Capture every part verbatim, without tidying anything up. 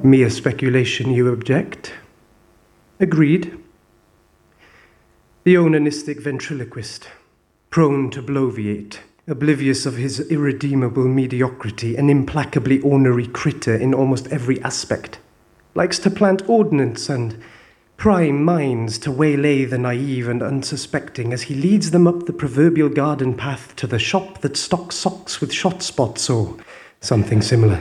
Mere speculation, you object? Agreed. The onanistic ventriloquist, prone to bloviate, oblivious of his irredeemable mediocrity, an implacably ornery critter in almost every aspect, likes to plant ordnance and prime minds to waylay the naive and unsuspecting as he leads them up the proverbial garden path to the shop that stocks socks with shot spots or something similar.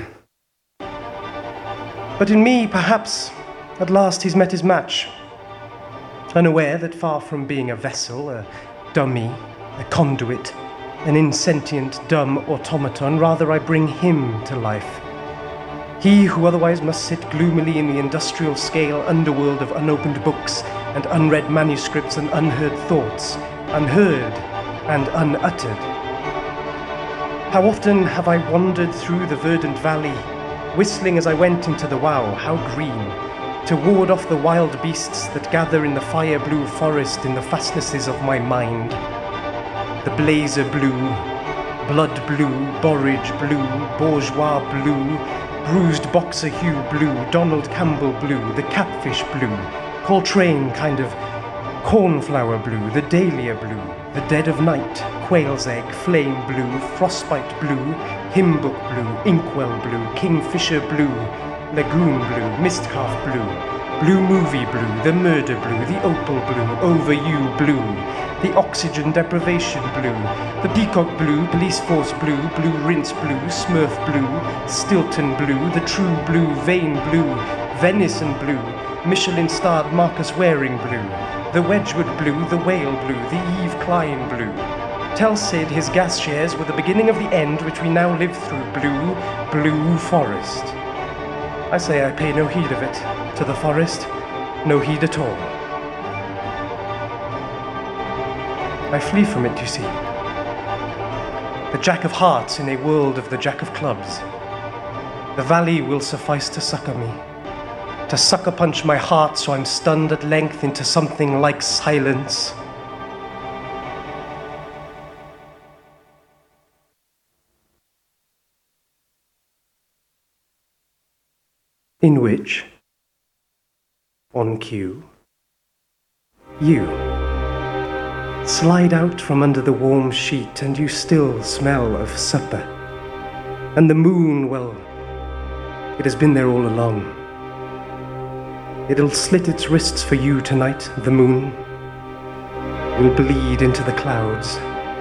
But in me, perhaps, at last he's met his match, unaware that far from being a vessel, a dummy, a conduit, an insentient, dumb automaton, rather I bring him to life. He who otherwise must sit gloomily in the industrial scale underworld of unopened books and unread manuscripts and unheard thoughts, unheard and unuttered. How often have I wandered through the verdant valley, whistling as I went into the wow, how green, to ward off the wild beasts that gather in the fire-blue forest in the fastnesses of my mind. The blazer blue, blood blue, borage blue, bourgeois blue, bruised boxer hue blue, Donald Campbell blue, the catfish blue, Coltrane kind of cornflower blue, the dahlia blue, the dead of night, quail's egg, flame blue, frostbite blue, hymn book blue, inkwell blue, kingfisher blue, lagoon blue, mistcalf blue, blue movie blue, the murder blue, the opal blue, over you blue, the oxygen deprivation blue, the peacock blue, police force blue, blue rinse blue, smurf blue, Stilton blue, the true blue, vein blue, venison blue, Michelin-starred Marcus Waring blue, the Wedgwood blue, the whale blue, the Eve Klein blue. Tell Sid his gas shares were the beginning of the end which we now live through, blue, blue forest. I say I pay no heed of it. To the forest, no heed at all. I flee from it, you see. The Jack of Hearts in a world of the Jack of Clubs. The valley will suffice to succor me, to sucker punch my heart so I'm stunned at length into something like silence. In which, on cue, you slide out from under the warm sheet and you still smell of supper. And the moon, well, it has been there all along. It'll slit its wrists for you tonight, the moon. Will bleed into the clouds.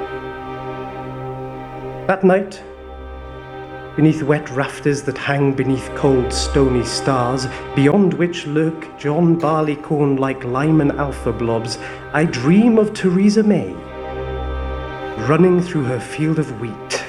That night, beneath wet rafters that hang beneath cold stony stars, beyond which lurk John Barleycorn-like Lyman alpha blobs, I dream of Theresa May, running through her field of wheat.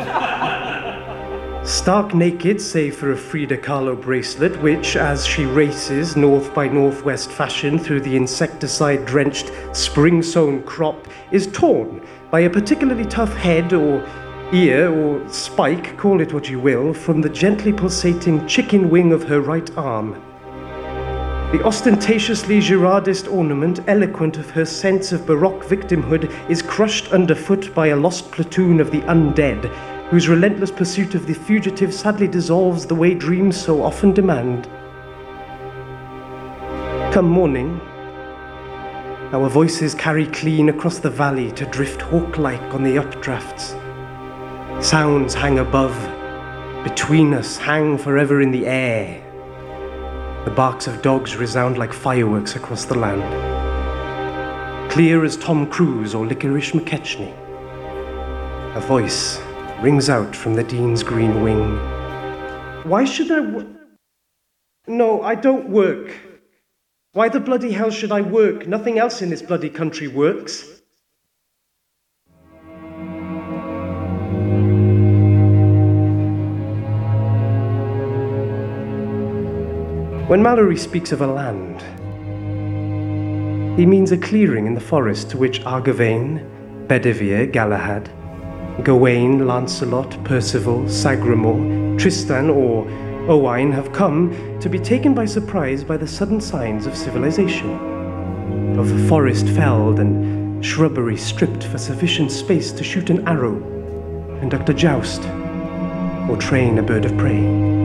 Stark naked, save for a Frida Kahlo bracelet, which, as she races north by northwest fashion through the insecticide-drenched, spring-sown crop, is torn by a particularly tough head or ear or spike, call it what you will, from the gently pulsating chicken wing of her right arm. The ostentatiously Girardist ornament, eloquent of her sense of Baroque victimhood, is crushed underfoot by a lost platoon of the undead, whose relentless pursuit of the fugitive sadly dissolves the way dreams so often demand. Come morning, our voices carry clean across the valley to drift hawk-like on the updrafts. Sounds hang above, between us, hang forever in the air. The barks of dogs resound like fireworks across the land. Clear as Tom Cruise or Licorice McKechnie. A voice rings out from the Dean's green wing. Why should I work? No, I don't work. Why the bloody hell should I work? Nothing else in this bloody country works. When Mallory speaks of a land, he means a clearing in the forest to which Argavain, Bedivere, Galahad, Gawain, Lancelot, Percival, Sagramor, Tristan, or Owain have come to be taken by surprise by the sudden signs of civilization, of forest felled and shrubbery stripped for sufficient space to shoot an arrow, conduct a joust, or train a bird of prey.